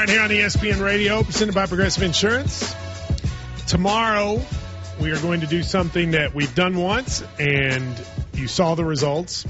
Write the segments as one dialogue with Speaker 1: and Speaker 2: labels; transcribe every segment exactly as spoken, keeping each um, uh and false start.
Speaker 1: Myron here on E S P N Radio, presented by Progressive Insurance. Tomorrow, we are going to do something that we've done once, and you saw the results.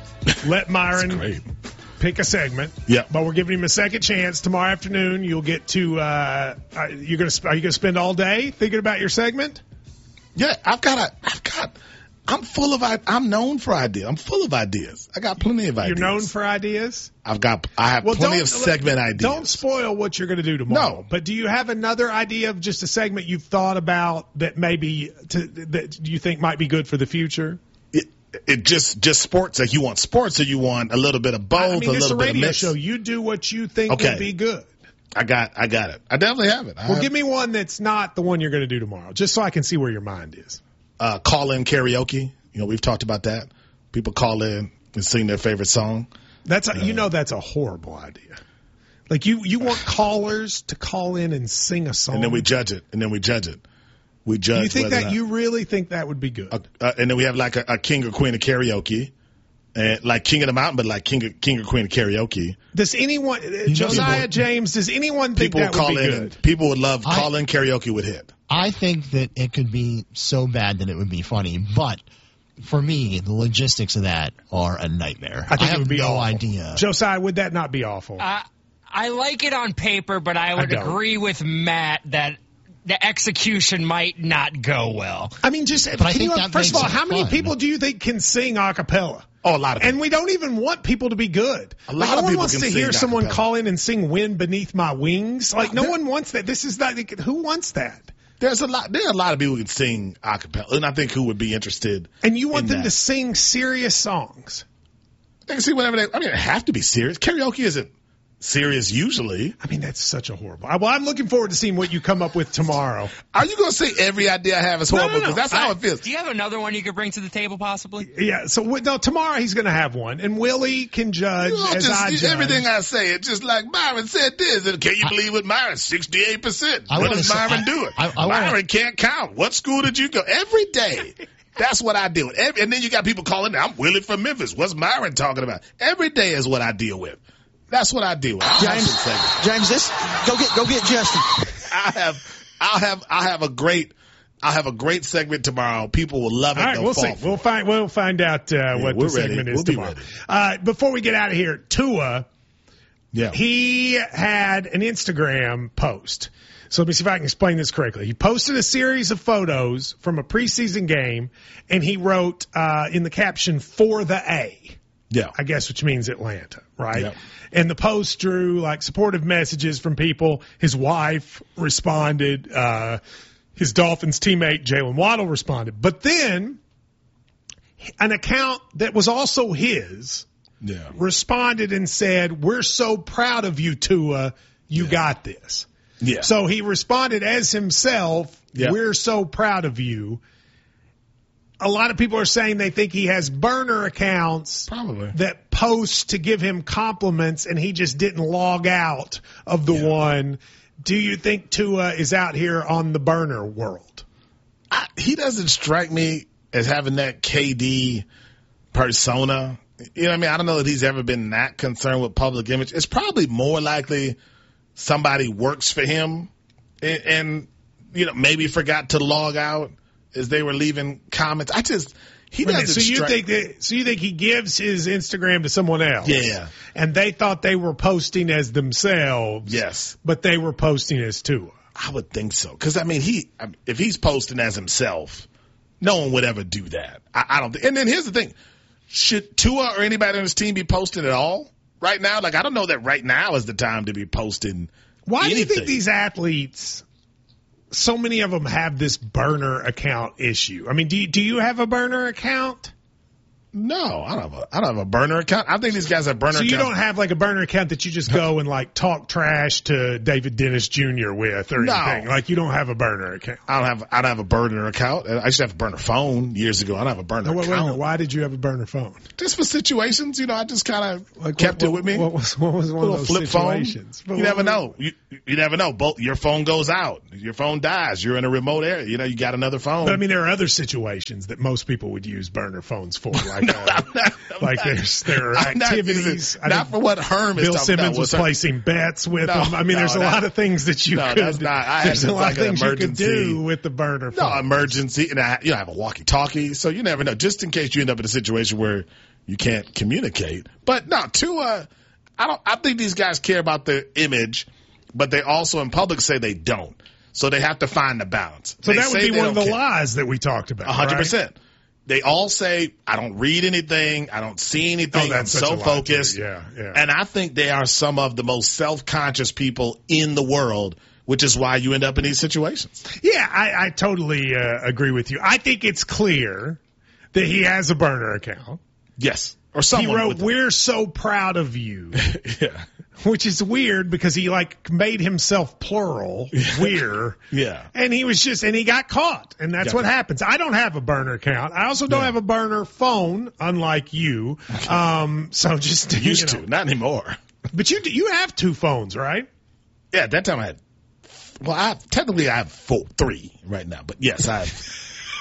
Speaker 1: Let Myron pick a segment.
Speaker 2: Yeah.
Speaker 1: But we're giving him a second chance. Tomorrow afternoon, you'll get to, uh, you're going to, are you going to spend all day thinking about your segment?
Speaker 2: Yeah, I've got a, I've got, I'm full of, I'm known for ideas. I'm full of ideas. I got plenty of ideas.
Speaker 1: You're known for ideas?
Speaker 2: I've got, I have
Speaker 1: well,
Speaker 2: plenty of segment ideas.
Speaker 1: Don't spoil what you're going to do tomorrow.
Speaker 2: No.
Speaker 1: But do you have another idea of just a segment you've thought about that maybe, to, that you think might be good for the future?
Speaker 2: It, it just, just sports. Like you want sports or you want a little bit of both,
Speaker 1: I mean,
Speaker 2: a
Speaker 1: it's
Speaker 2: little
Speaker 1: a
Speaker 2: bit of
Speaker 1: radio
Speaker 2: mix.
Speaker 1: show. You do what you think
Speaker 2: Okay.
Speaker 1: would be good.
Speaker 2: I got, I got it. I definitely have it. I
Speaker 1: Well,
Speaker 2: have,
Speaker 1: give me one that's not the one you're going to do tomorrow, just so I can see where your mind is.
Speaker 2: uh, call in karaoke. You know, we've talked about that. People call in and sing their favorite song.
Speaker 1: That's a, you know that's a horrible idea. Like you, you want callers to call in and sing a song,
Speaker 2: And then we judge it. And then we judge it. We judge.
Speaker 1: Do you think
Speaker 2: whether or
Speaker 1: that
Speaker 2: not-
Speaker 1: you really think that would be good?
Speaker 2: Uh, uh, and then we have like a, a king or queen of karaoke, and like king of the mountain, but like king of, king or queen of karaoke.
Speaker 1: Does anyone, Josiah
Speaker 3: people-
Speaker 1: James? Does anyone think
Speaker 2: People
Speaker 1: that
Speaker 2: would call
Speaker 1: would be
Speaker 2: in.
Speaker 1: good?
Speaker 2: And people would love
Speaker 3: I-
Speaker 2: call in karaoke would hit.
Speaker 3: I think that it could be so bad that it would be funny, but for me, the logistics of that are a nightmare.
Speaker 1: I think
Speaker 3: have
Speaker 1: it would be
Speaker 3: no
Speaker 1: awful.
Speaker 3: idea.
Speaker 1: Josiah, would that not be awful?
Speaker 4: Uh, I like it on paper, but I would
Speaker 1: don't.
Speaker 4: agree with Matt that the execution might not go well.
Speaker 1: I mean, just
Speaker 3: I
Speaker 1: can
Speaker 3: think
Speaker 1: you,
Speaker 3: that
Speaker 1: first of
Speaker 3: makes
Speaker 1: all,
Speaker 3: it
Speaker 1: how many
Speaker 3: fun.
Speaker 1: people do you think can sing a cappella?
Speaker 2: Oh, a lot of people.
Speaker 1: And we don't even want people to be good.
Speaker 2: A lot
Speaker 1: like,
Speaker 2: of
Speaker 1: no one
Speaker 2: people
Speaker 1: wants
Speaker 2: can
Speaker 1: to
Speaker 2: sing
Speaker 1: hear
Speaker 2: a
Speaker 1: someone
Speaker 2: cappella.
Speaker 1: call in and sing "Wind Beneath My Wings." Like, no
Speaker 2: There-
Speaker 1: one wants that. This is not. Like, who wants that?
Speaker 2: There's a lot. There are a lot of people who can sing a cappella, and I think who would be interested.
Speaker 1: And you want
Speaker 2: in
Speaker 1: them
Speaker 2: that.
Speaker 1: to sing serious songs.
Speaker 2: They can sing whatever they. I mean, it have to be serious. Karaoke isn't serious usually.
Speaker 1: I mean, that's such a horrible. Well, I'm looking forward to seeing what you come up with tomorrow.
Speaker 2: Are you going to say every idea I have is
Speaker 1: No, no,
Speaker 2: horrible?
Speaker 1: no.
Speaker 2: Because that's how
Speaker 4: I-
Speaker 2: it feels.
Speaker 4: Do you have another one you could bring to the table, possibly?
Speaker 1: Yeah. So no, tomorrow he's going to have one, and Willie can judge
Speaker 2: You don't
Speaker 1: as I
Speaker 2: just,
Speaker 1: judge.
Speaker 2: everything I say, it's just like Myron said this. And can you believe it, Myron? sixty-eight percent.
Speaker 3: I
Speaker 2: What
Speaker 3: wanna
Speaker 2: does
Speaker 3: say-
Speaker 2: Myron
Speaker 3: I-
Speaker 2: do it?
Speaker 3: I- I wanna-
Speaker 2: Myron can't count. What school did you go? Every day. That's what I deal with. Every, and then you got people calling, I'm Willie from Memphis. What's Myron talking about? Every day is what I deal with. That's what I deal with. I'll have
Speaker 5: James,
Speaker 2: some segments.
Speaker 5: James, this go get go get Justin.
Speaker 2: I have, I'll have, I'll have a great, I'll have a great segment tomorrow. People will love it.
Speaker 1: All right,
Speaker 2: They'll
Speaker 1: we'll
Speaker 2: fall
Speaker 1: see.
Speaker 2: for
Speaker 1: We'll
Speaker 2: it.
Speaker 1: find. We'll find out uh, what the
Speaker 2: we're ready.
Speaker 1: segment is
Speaker 2: We'll be
Speaker 1: tomorrow.
Speaker 2: ready.
Speaker 1: Uh, before we get out of here, Tua.
Speaker 2: Yeah.
Speaker 1: He had an Instagram post. So let me see if I can explain this correctly. He posted a series of photos from a preseason game, and he wrote uh, in the caption, "For the A."
Speaker 2: yeah.
Speaker 1: I guess, which means Atlanta, right?
Speaker 2: Yep.
Speaker 1: And the post drew like supportive messages from people. His wife responded. Uh, his Dolphins teammate Jalen Waddle responded. But then an account that was also his
Speaker 2: Yeah.
Speaker 1: responded and said, "We're so proud of you, Tua. You got this."
Speaker 2: Yeah.
Speaker 1: So he responded as himself,
Speaker 2: Yeah.
Speaker 1: "We're so proud of you." A lot of people are saying they think he has burner accounts
Speaker 2: Probably.
Speaker 1: that post to give him compliments, and he just didn't log out of the
Speaker 2: Yeah.
Speaker 1: one. Do you think Tua is out here on the burner world?
Speaker 2: I, he doesn't strike me as having that K D persona. You know what I mean? I don't know that he's ever been that concerned with public image. It's probably more likely somebody works for him and, and you know, maybe forgot to log out as they were leaving comments. I just, he
Speaker 1: Wait a minute,
Speaker 2: doesn't
Speaker 1: so you
Speaker 2: strike-
Speaker 1: think that? So you think he gives his Instagram to someone else?
Speaker 2: Yeah.
Speaker 1: And they thought they were posting as themselves.
Speaker 2: Yes.
Speaker 1: But they were posting as Tua.
Speaker 2: I would think so. Cause I mean, he, if he's posting as himself, no one would ever do that. I, I don't think. And then here's the thing. Should Tua or anybody on his team be posting at all right now? Like, I don't know that right now is the time to be posting.
Speaker 1: Why do you
Speaker 2: anything.
Speaker 1: think these athletes, so many of them have this burner account issue? I mean, do you, do you have a burner account?
Speaker 2: No, I don't have a, I don't have a burner account. I think these guys have burner
Speaker 1: So you
Speaker 2: accounts.
Speaker 1: don't have like a burner account that you just go and like talk trash to David Dennis Junior with or
Speaker 2: No.
Speaker 1: anything. Like you don't have a burner account.
Speaker 2: I don't have, I don't have a burner account. I used to have a burner phone years ago. I don't have a burner
Speaker 1: No, wait, wait a
Speaker 2: account.
Speaker 1: minute. Why did you have a burner phone?
Speaker 2: Just for situations, you know, I just kind of
Speaker 1: Like,
Speaker 2: kept
Speaker 1: what,
Speaker 2: it with me.
Speaker 1: What was, what was one
Speaker 2: little
Speaker 1: of those
Speaker 2: flip phone.
Speaker 1: situations?
Speaker 2: You
Speaker 1: But
Speaker 2: never
Speaker 1: what-
Speaker 2: know. You, you never know. Both your phone goes out. Your phone dies. You're in a remote area. You know, you got another phone.
Speaker 1: But I mean, there are other situations that most people would use burner phones for, like like
Speaker 2: no,
Speaker 1: a,
Speaker 2: I'm not, I'm
Speaker 1: like
Speaker 2: not,
Speaker 1: there's there are
Speaker 2: I'm
Speaker 1: activities.
Speaker 2: Not, not for what Herm is
Speaker 1: Bill
Speaker 2: talking
Speaker 1: Simmons
Speaker 2: about.
Speaker 1: was
Speaker 2: Her-
Speaker 1: placing bets with
Speaker 2: No,
Speaker 1: him. I mean,
Speaker 2: no,
Speaker 1: there's a
Speaker 2: that-
Speaker 1: lot of things that you
Speaker 2: no,
Speaker 1: could.
Speaker 2: that's not- I
Speaker 1: there's
Speaker 2: had
Speaker 1: a lot
Speaker 2: like
Speaker 1: of
Speaker 2: an
Speaker 1: things you could
Speaker 2: emergency-
Speaker 1: do with the burner phone.
Speaker 2: No, emergency, and I, you know, I have a walkie-talkie, so you never know. Just in case you end up in a situation where you can't communicate. But no, Tua, I don't. I think these guys care about their image, but they also in public say they don't. So they have to find the balance.
Speaker 1: So
Speaker 2: They
Speaker 1: that would
Speaker 2: say
Speaker 1: be
Speaker 2: they
Speaker 1: one of the
Speaker 2: don't care.
Speaker 1: lies that we talked about.
Speaker 2: A hundred
Speaker 1: right?
Speaker 2: percent. They all say, I don't read anything. I don't see
Speaker 1: Oh,
Speaker 2: anything. I'm
Speaker 1: that's such
Speaker 2: so
Speaker 1: a lie,
Speaker 2: focused.
Speaker 1: too. Yeah, yeah.
Speaker 2: And I think they are some of the most self-conscious people in the world, which is why you end up in these situations.
Speaker 1: Yeah, I, I totally uh, agree with you. I think it's clear that he has a burner account.
Speaker 2: Yes. Or someone
Speaker 1: He wrote,
Speaker 2: with them.
Speaker 1: "We're so proud of you,"
Speaker 2: Yeah.
Speaker 1: which is weird because he like made himself plural. We're.
Speaker 2: Yeah.
Speaker 1: And he was just, and he got caught, and that's
Speaker 2: Yeah.
Speaker 1: what happens. I don't have a burner account. I also don't
Speaker 2: Yeah.
Speaker 1: have a burner phone, unlike you. Um, so just
Speaker 2: Used
Speaker 1: you know.
Speaker 2: to. Not anymore.
Speaker 1: But you you have two phones, right?
Speaker 2: Yeah, at that time I had, well, I have, technically I have four, three right now, but yes, I have,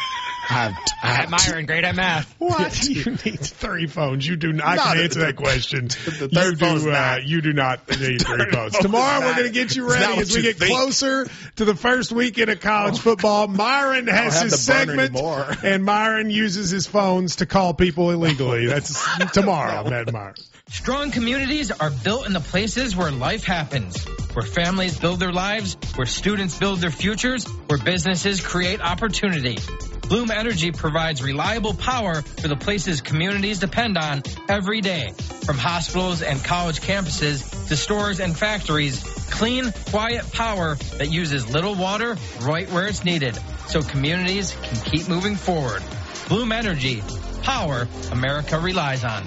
Speaker 2: I have, I
Speaker 4: At
Speaker 2: have two.
Speaker 4: Myron, great at math.
Speaker 1: What? You need three phones. You do not. I
Speaker 2: No,
Speaker 1: can
Speaker 2: the-
Speaker 1: answer that question.
Speaker 2: the third
Speaker 1: you do,
Speaker 2: phone's
Speaker 1: uh,
Speaker 2: not.
Speaker 1: you do not need three
Speaker 2: third
Speaker 1: phones.
Speaker 2: phone's
Speaker 1: Tomorrow
Speaker 2: not.
Speaker 1: we're going to get you
Speaker 2: It's not
Speaker 1: ready
Speaker 2: what
Speaker 1: as we
Speaker 2: you
Speaker 1: get
Speaker 2: think.
Speaker 1: closer to the first weekend of college football. Myron has
Speaker 2: have
Speaker 1: his
Speaker 2: the burner
Speaker 1: segment,
Speaker 2: anymore.
Speaker 1: and Myron uses his phones to call people illegally. That's tomorrow, Matt Myron.
Speaker 6: Strong communities are built in the places where life happens, where families build their lives, where students build their futures, where businesses create opportunity. Bloom Energy provides reliable power for the places communities depend on every day. From hospitals and college campuses to stores and factories, clean, quiet power that uses little water right where it's needed, so communities can keep moving forward. Bloom Energy, power America relies on.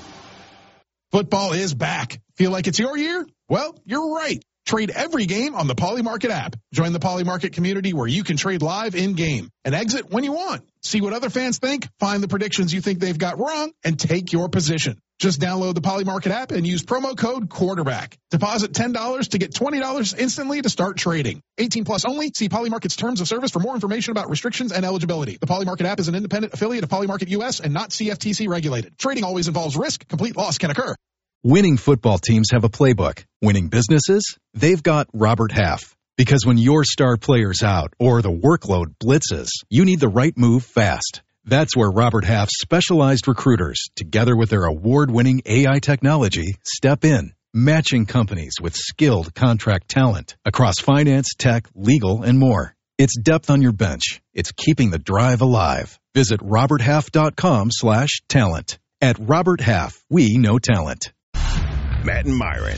Speaker 7: Football is back. Feel like it's your year? Well, you're right. Trade every game on the Polymarket app. Join the Polymarket community where you can trade live in-game and exit when you want. See what other fans think, find the predictions you think they've got wrong, and take your position. Just download the Polymarket app and use promo code quarterback. Deposit ten dollars to get twenty dollars instantly to start trading. eighteen plus only. See Polymarket's terms of service for more information about restrictions and eligibility. The Polymarket app is an independent affiliate of Polymarket U S and not C F T C regulated. Trading always involves risk. Complete loss can occur.
Speaker 8: Winning football teams have a playbook. Winning businesses? They've got Robert Half. Because when your star player's out or the workload blitzes, you need the right move fast. That's where Robert Half's specialized recruiters, together with their award-winning A I technology, step in, matching companies with skilled contract talent across finance, tech, legal, and more. It's depth on your bench. It's keeping the drive alive. Visit roberthalf.com slash talent. At Robert Half, we know talent.
Speaker 9: Matt and Myron.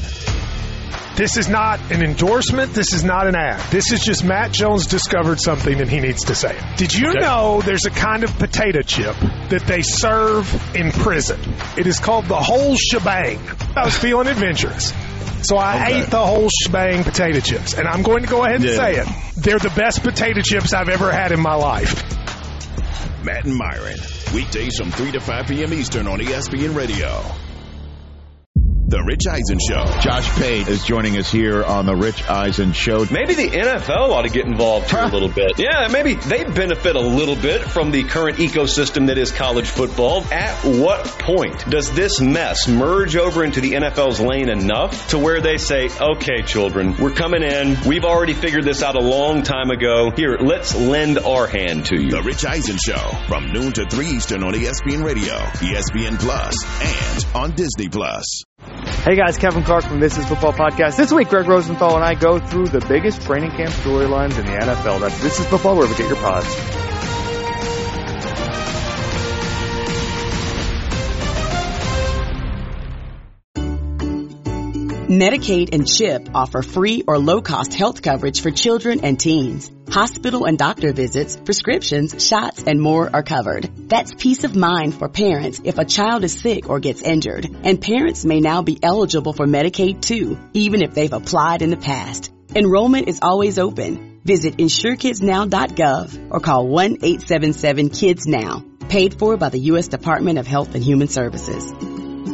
Speaker 1: This is not an endorsement. This is not an ad. This is just Matt Jones discovered something and he needs to say it. Did you know there's a kind of potato chip that they serve in prison? It is called the whole shebang. I was feeling adventurous. So I
Speaker 2: Okay.
Speaker 1: ate the whole shebang potato chips. And I'm going to go ahead and
Speaker 2: Yeah.
Speaker 1: say it. They're the best potato chips I've ever had in my life.
Speaker 9: Matt and Myron. Weekdays from three to five p.m. Eastern on E S P N Radio. The Rich Eisen Show.
Speaker 10: Josh Pate is joining us here on the Rich Eisen Show.
Speaker 11: Maybe the N F L ought to get involved here a little bit. Yeah, maybe they benefit a little bit from the current ecosystem that is college football. At what point does this mess merge over into the N F L's lane enough to where they say, okay, children, we're coming in. We've already figured this out a long time ago. Here, let's lend our hand to you.
Speaker 9: The Rich Eisen Show from noon to three Eastern on E S P N Radio, E S P N Plus, and on Disney Plus.
Speaker 12: Hey guys, Kevin Clark from This Is Football Podcast. This week, Greg Rosenthal and I go through the biggest training camp storylines in the N F L. That's This Is Football, wherever you get your pods.
Speaker 13: Medicaid and CHIP offer free or low-cost health coverage for children and teens. Hospital and doctor visits, prescriptions, shots, and more are covered. That's peace of mind for parents if a child is sick or gets injured. And parents may now be eligible for Medicaid too, even if they've applied in the past. Enrollment is always open. Visit insure kids now dot gov or call one eight seven seven kids now. Paid for by the U S Department of Health and Human Services.